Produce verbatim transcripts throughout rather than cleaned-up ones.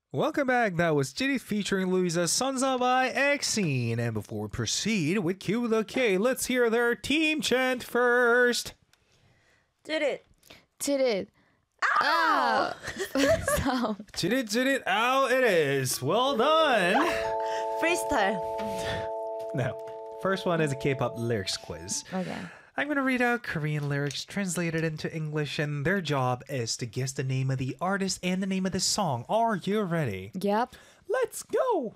Welcome back. That was Jitty featuring Louisa Sonza by Exene. And before we proceed with Q the K, let's hear their team chant first. Did it. Did it. Ow! Sound. Jitty, jitty, ow, it is. Well done. Freestyle. Now, first one is a K-pop lyrics quiz. Okay. I'm going to read out Korean lyrics translated into English, and their job is to guess the name of the artist and the name of the song. Are you ready? Yep. Let's go!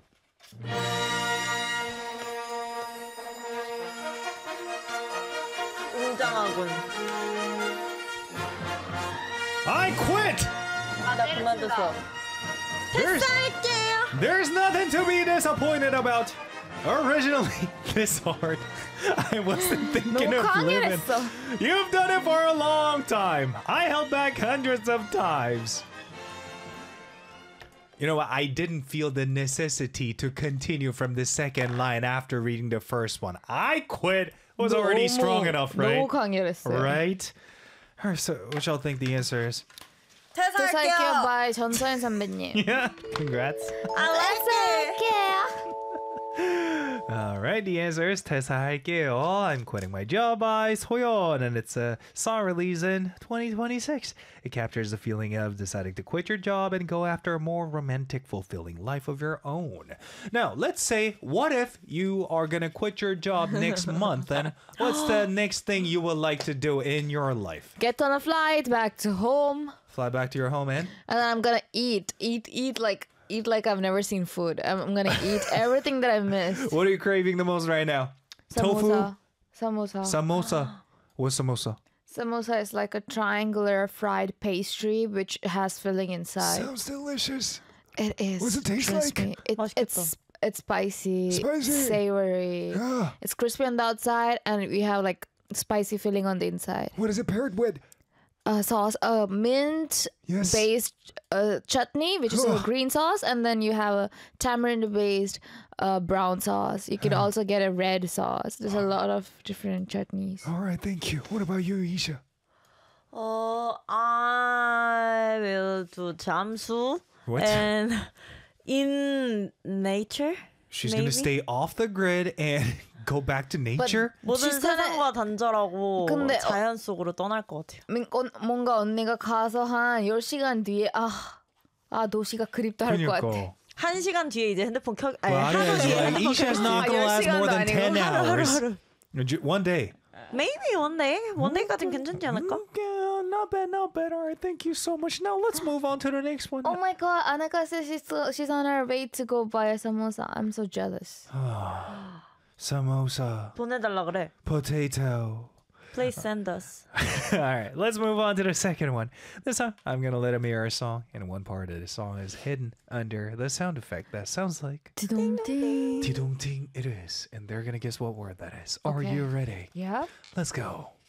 웅장하군. I quit! 아, 나 그만뒀어. There's, there's nothing to be disappointed about. Originally, this hard. I wasn't thinking 너무 of living. 강렬했어. You've done it for a long time. I held back hundreds of times. You know what? I didn't feel the necessity to continue from the second line after reading the first one. I quit was already 너무- strong enough, right? 너무 강렬했어요. Right? Alright, so what y'all think the answer is? 퇴사할게요 퇴사할게요. by 전서연 선배님. Yeah, congrats. I like it. 퇴사할게요. Alright, the answer is 퇴사할게요. I'm quitting my job by Soyeon, and it's a song released in twenty twenty-six. It captures the feeling of deciding to quit your job and go after a more romantic, fulfilling life of your own. Now, let's say, what if you are gonna quit your job next month, and what's the next thing you would like to do in your life? Get on a flight back to home, Fly back to your home and and then I'm gonna eat, eat, eat like eat like I've never seen food. I'm, I'm gonna eat everything that I missed. what are you craving the most right now? Samosa. Samosa. Samosa. What's samosa? Samosa is like a triangular fried pastry which has filling inside. Sounds delicious. It is. What's it taste trust like? me. It, 맛있겠다. it's it's spicy, Spicy. savory. Yeah. It's crispy on the outside, and we have like spicy filling on the inside. What is it paired with? Uh, sauce, uh, mint Yes. based uh, chutney, which is a Ugh. green sauce, and then you have a tamarind based uh, brown sauce. You can also get a red sauce. There's a lot of different chutneys. All right, thank you. What about you, Isha? 어, I will do 잠수. What? And in nature. She's maybe? gonna stay off the grid and go back to nature. 모든 she's 세상과 단절하고 근데 어- 자연 속으로 떠날 것 같아요. 민- 어, 뭔가 언니가 가서 한 열 시간 뒤에 아, 아 도시가 그립다 할 것 같아. 그러니까. 한 시간 뒤에 이제 핸드폰 켜. 아니, Well, 하루 it is 뒤에 like 핸드폰 Isha's 켰지. not gonna 열 last more 시간도 than 아니고 ten 하루, 하루, hours. 하루. One day. Maybe one day. one day까지는 괜찮지 않을까? Yeah, not bad, not bad. All right, thank you so much. Now let's move on to the next one. Oh my god, Anaka says she's, still, she's on her way to go buy a samosa. I'm so jealous. Samosa, 보내달라 그래. potato. Please send us. All right, let's move on to the second one. This time, I'm gonna let him hear a song, and one part of the song is hidden under the sound effect that sounds like Tidong-ding. "tidong ting." It is, and they're gonna guess what word that is. Are Okay. you ready? Yeah. Let's go.